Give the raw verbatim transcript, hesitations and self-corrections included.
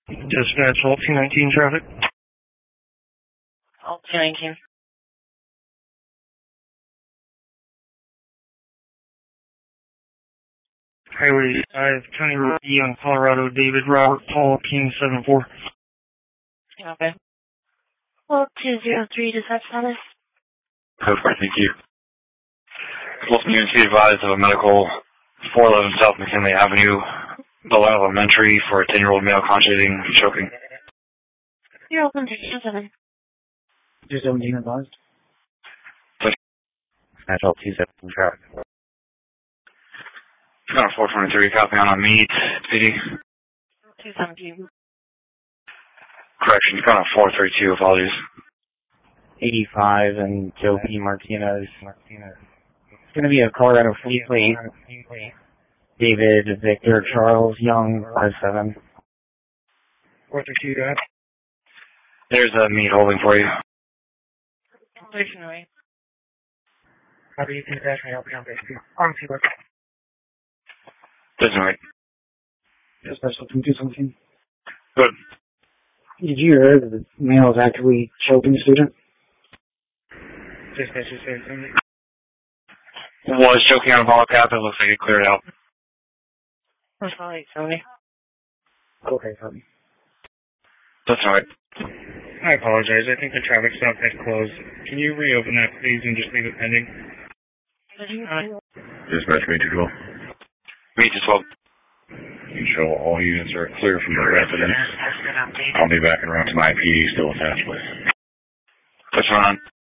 Dispatch, all two nineteen traffic. All two nineteen. Highway five, County Road E on Colorado, David Robert Paul King seven four. Okay. Well, two zero three, dispatch status. Perfect, thank you. Wilson Unit advised of a medical four eleven South McKinley Avenue, Bowen Elementary, for a ten year old male concentrating and choking. You're open to two seven. two seventeen advised. Dispatch, all two seventeen traffic. Got a four twenty-three, copy on a meet, P D. two seventeen. Correction, got a four thirty-two, apologies. eighty-five and Joe P. Martinez. It's going to be a Colorado Fleet Plate. David Victor Charles Young, five seven. four thirty-two, got. There's a meet holding for you. Stationary. Copy, you can dash me out beyond base two. On Seabrook. Doesn't right. Dispatch two seventeen. Good. Did you hear that the male is actively choking the student? Dispatch, two seventeen. Was choking on a ball cap, it looks like it cleared out. That's all right, Tony. Okay, copy. That's all right. I apologize. I think the traffic stop had closed. Can you reopen that, please, and just leave it pending? Uh, Dispatch, meet to twelve. Meet to twelve. You show all units are clear from the residence. I'll be back around to my P D still attached with. Touch on.